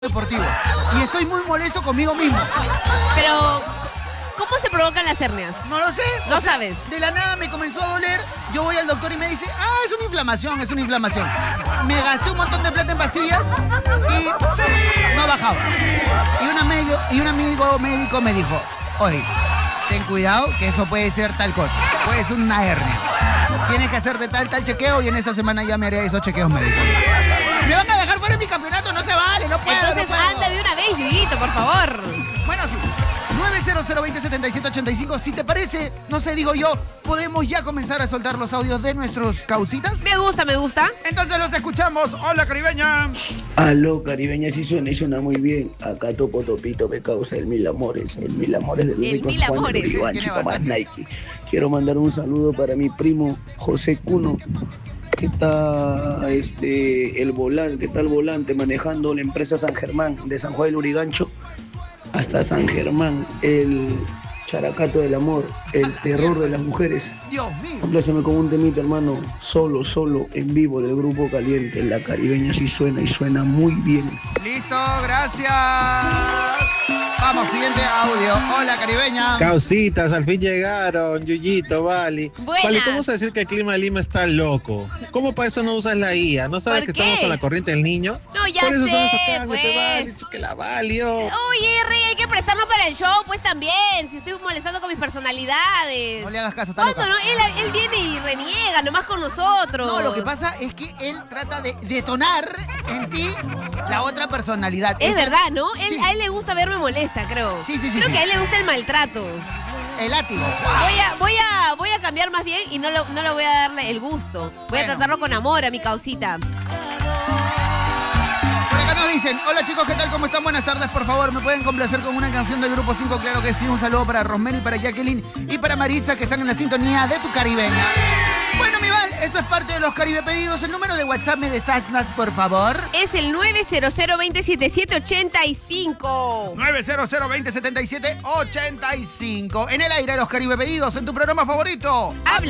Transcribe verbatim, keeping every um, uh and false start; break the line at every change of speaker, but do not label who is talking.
deportivo. Y estoy muy molesto conmigo mismo.
Pero, ¿cómo se provocan las hernias?
No lo sé.
No
o sea,
sabes.
De la nada me comenzó a doler. Yo voy al doctor y me dice, ah, es una inflamación, es una inflamación. Me gasté un montón de plata en pastillas y no bajaba. Y, una medio, y un amigo médico me dijo, oye, ten cuidado que eso puede ser tal cosa. Puede ser una hernia. Tienes que hacerte tal, tal chequeo y en esta semana ya me haré esos chequeos médicos. ¿Me van a dejar fuera de mi campeonato? No se vale, no puedo.
Entonces
no puedo.
anda de una vez, Yuyito, por favor.
Bueno, sí. nueve cero cero veinte setenta y siete ochenta y cinco. Si te parece, no sé, digo yo, podemos ya comenzar a soltar los audios de nuestros causitas.
Me gusta, me gusta.
Entonces los escuchamos. Hola, caribeña.
Aló, caribeña, sí suena y suena muy bien. Acá Topo Topito me causa el mil amores. El mil amores del
El
único
mil
Juan
amores.
Uriban,
Tiene
chico más
bastante.
Nike. Quiero mandar un saludo para mi primo José Cuno, que está este, el volante, que está el volante manejando la empresa San Germán, de San Juan del Urigancho hasta San Germán, el characato del amor, el terror de las mujeres.
Dios mío.
Compláceme con un temita, hermano, solo, solo, en vivo del Grupo Caliente. La caribeña sí suena y suena muy bien.
Listo, gracias. Vamos, siguiente audio. Hola, caribeña.
Causitas, al fin llegaron, Yuyito, Vali.
Buenas.
Vali, ¿cómo vas a decir que el clima de Lima está loco? ¿Cómo para eso no usas la I A? ¿No sabes
¿Por
que
qué?
estamos con la corriente del niño?
No, ya
Por eso
sé,
estamos acá,
pues.
que Vali, que la Vali, oh.
Oye, Rey, hay que prestarnos para el show, pues también. Si estoy molestando con mis personalidades.
No le hagas caso, está
¿Cuándo
loca.
no? Él, él viene y reniega, nomás con nosotros.
No, lo que pasa es que él trata de detonar en ti la otra personalidad.
Es
Esa-
verdad, ¿no? Él,
Sí.
A él le gusta verme molesta, creo.
Sí, sí, sí,
Creo
sí.
que a él le gusta el maltrato.
El látigo.
Voy a, voy a, voy a cambiar más bien y no, lo- no le voy a darle el gusto. Voy
Bueno.
a tratarlo con amor a mi causita.
Por acá nos dicen, hola chicos, ¿qué tal? ¿Cómo están? Buenas tardes, por favor, ¿me pueden complacer con una canción del Grupo cinco? Claro que sí, un saludo para Rosemary, para Jacqueline y para Maritza, que están en la sintonía de Tu Caribeña. Bueno, mi Val, esto es parte de los Caribe Pedidos. El número de WhatsApp me desasnas, por favor.
Es el nueve cero cero veinte setenta y siete ochenta y cinco.
nueve cero cero veinte setenta y siete ochenta y cinco. En el aire, los Caribe Pedidos, en tu programa favorito.
Habla.